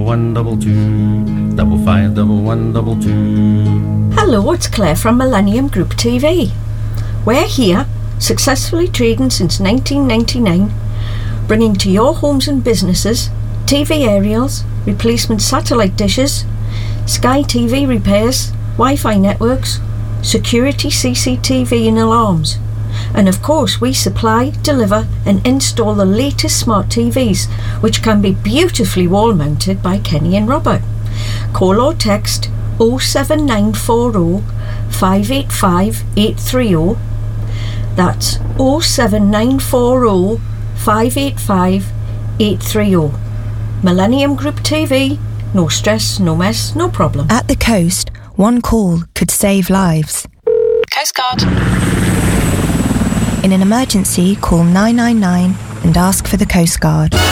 122, 55122. Hello, it's Claire from Millennium Group TV. We're here, successfully trading since 1999, bringing to your homes and businesses TV aerials, replacement satellite dishes, Sky TV repairs, Wi-Fi networks, security CCTV and alarms. And of course we supply, deliver and install the latest smart TVs, which can be beautifully wall mounted by Kenny and Robert. Call or text 07940 585 830. That's 07940 585 830. Millennium Group TV, no stress, no mess, no problem. At the coast, one call could save lives. Coast Guard. In an emergency, call 999 and ask for the Coast Guard.